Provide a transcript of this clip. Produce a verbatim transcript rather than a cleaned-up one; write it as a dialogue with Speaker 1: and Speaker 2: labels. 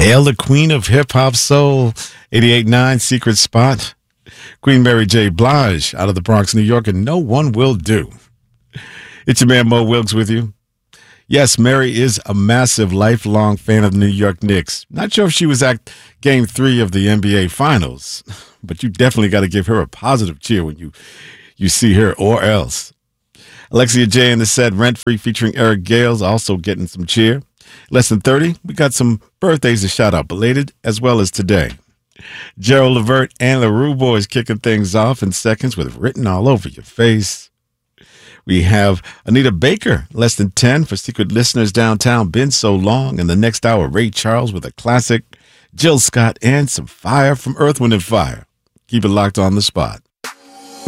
Speaker 1: Hail the queen of hip-hop soul, eighty-eight point nine Secret Spot. Queen Mary J. Blige out of the Bronx, New York, and No One Will Do. It's your man Mo Wilkes with you. Yes, Mary is a massive, lifelong fan of the New York Knicks. Not sure if she was at Game three of the N B A Finals, but you definitely got to give her a positive cheer when you, you see her, or else. Alexia J in the set, Rent Free, featuring Eric Gales, also getting some cheer. Less than thirty, we got some birthdays to shout out, belated as well as today. Gerald Levert and the Rue Boys kicking things off in seconds with Written All Over Your Face. We have Anita Baker, less than ten for Secret Listeners Downtown, Been So Long. In the next hour, Ray Charles with a classic, Jill Scott, and some fire from Earth, Wind and Fire. Keep it locked on the spot.